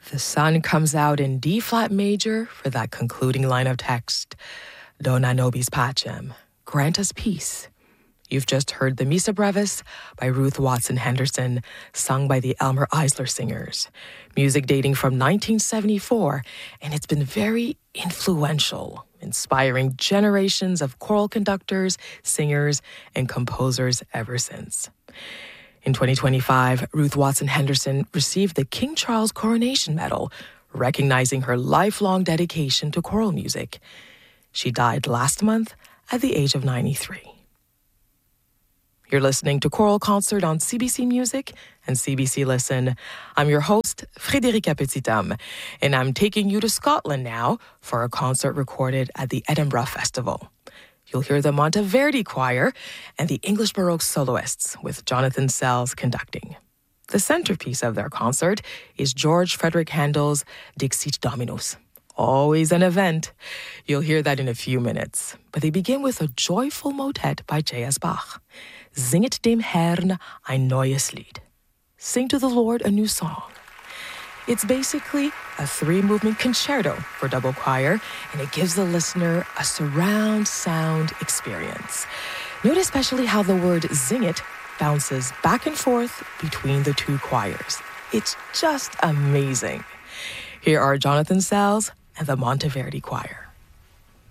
The sun comes out in D-flat major for that concluding line of text. Dona nobis pacem, grant us peace. You've just heard the Missa Brevis by Ruth Watson Henderson, sung by the Elmer Eisler Singers. Music dating from 1974, and it's been very influential, inspiring generations of choral conductors, singers, and composers ever since. In 2025, Ruth Watson Henderson received the King Charles Coronation Medal, recognizing her lifelong dedication to choral music. She died last month at the age of 93. You're listening to Choral Concert on CBC Music and CBC Listen. I'm your host, Frédérica Petithomme, and I'm taking you to Scotland now for a concert recorded at the Edinburgh Festival. You'll hear the Monteverdi Choir and the English Baroque soloists, with Jonathan Sells conducting. The centerpiece of their concert is George Frederick Handel's Dixit Dominus. Always an event. You'll hear that in a few minutes. But they begin with a joyful motet by J.S. Bach. Singet dem Herrn ein neues Lied. Sing to the Lord a new song. It's basically a 3-movement concerto for double choir, and it gives the listener a surround sound experience. Note especially how the word sing it bounces back and forth between the two choirs. It's just amazing. Here are Jonathan Sells and the Monteverdi Choir.